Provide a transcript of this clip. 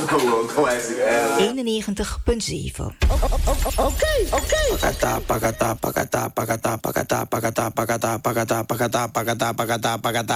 91.7. Oké. Pakata, pakata, pakata, pakata, pakata, pakata, pakata, pakata, pakata, pakata, pakata, pakata.